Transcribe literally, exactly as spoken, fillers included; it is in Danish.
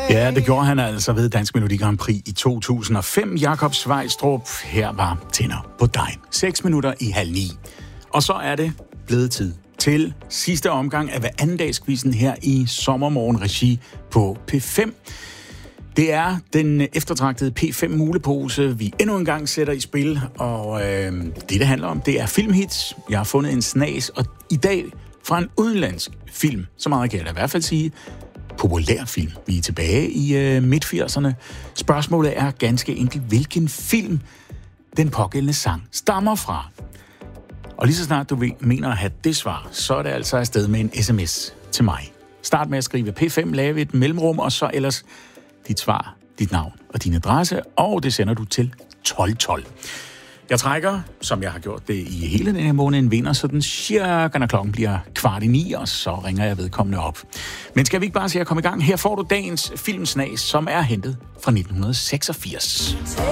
Ja, det gjorde han altså ved Dansk Melodi Grand Prix i to tusind og fem. Jakob Sveistrup, her var Tænder på dig. Seks minutter i halv ni. Og så er det blevet tid til sidste omgang af hver andendagskvisten her i Sommermorgen-regi på P fem. Det er den eftertragtede P fem mulepose, vi endnu en gang sætter i spil, og øh, det, det handler om, det er filmhits. Jeg har fundet en snas, og i dag fra en udenlandsk film, så meget kan jeg da i hvert fald sige, populærfilm. Vi er tilbage i øh, midt-firserne. Spørgsmålet er ganske enkelt, hvilken film den pågældende sang stammer fra. Og lige så snart du mener at have det svar, så er det altså afsted med en sms til mig. Start med at skrive P fem, lave et mellemrum, og så ellers dit svar, dit navn og din adresse, og det sender du til tolv tolv. Jeg trækker, som jeg har gjort det i hele den her måned, en vinder, så den cirka, når klokken bliver kvart i ni, og så ringer jeg vedkommende op. Men skal vi ikke bare se at komme i gang? Her får du dagens filmsnas, som er hentet fra nitten seksogfirs.